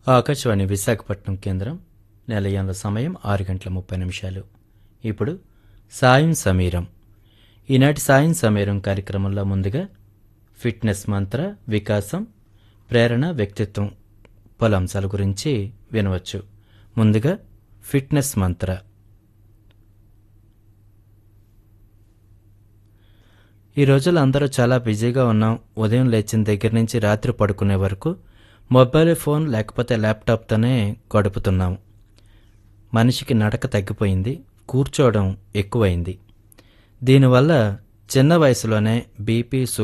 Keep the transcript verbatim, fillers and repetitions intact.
ఆకాశవాణి విశాఖపట్నం కేంద్రం నిలయంలో సమయం ఆరు గంటల ముప్పై నిమిషాలు. ఇప్పుడు సాయం సమీరం. ఈనాటి సాయం సమీరం కార్యక్రమంలో ముందుగా ఫిట్నెస్ మంత్ర, వికాసం, ప్రేరణ, వ్యక్తిత్వం పలు అంశాల గురించి వినవచ్చు. ముందుగా ఫిట్నెస్ మంత్ర. ఈ రోజుల్లో అందరూ చాలా బిజీగా ఉన్నాం. ఉదయం లేచిన దగ్గర నుంచి రాత్రి పడుకునే వరకు మొబైల్ ఫోన్ లేకపోతే ల్యాప్టాప్తోనే గడుపుతున్నాం. మనిషికి నడక తగ్గిపోయింది, కూర్చోవడం ఎక్కువైంది. దీనివల్ల చిన్న వయసులోనే బీపీ,